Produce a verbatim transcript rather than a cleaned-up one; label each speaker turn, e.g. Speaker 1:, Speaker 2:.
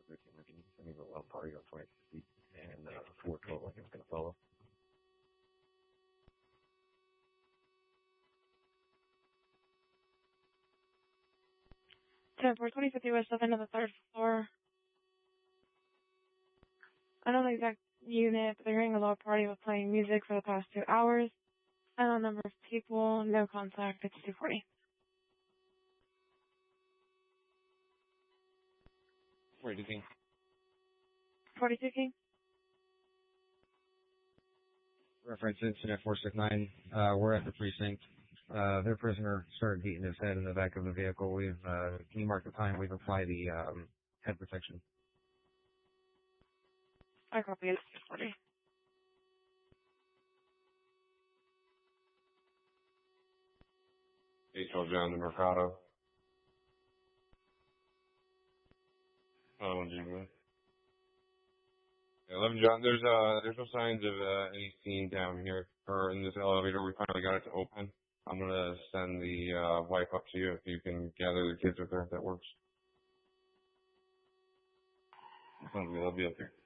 Speaker 1: thirteen Lincoln. Sending a love party on twenty-fifth and uh, four twelve Lincoln's going to follow.
Speaker 2: ten four twenty fifty West seven to the third floor. I don't know the exact unit, but they're hearing a loud party with playing music for the past two hours. Final number of people, no contact, it's two forty.
Speaker 1: forty-two King.
Speaker 2: forty-two King.
Speaker 1: Reference incident four six nine. Uh, we're at the precinct. Uh, their prisoner started beating his head in the back of the vehicle. We've, uh, can you mark the time? We've applied the, um, head protection.
Speaker 2: I copy it, two forty.
Speaker 3: eight twelve John to Mercado. Oh, geez. eleven John, there's, uh, there's no signs of, uh, any scene down here, or in this elevator. We finally got it to open. I'm gonna send the, uh, wife up to you if you can gather the kids with her, if that works. I'll be up here.